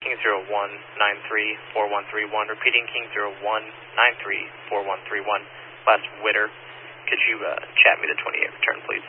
King 01934131, repeating King 01934131, last Witter. Could you chat me the 28 return, please?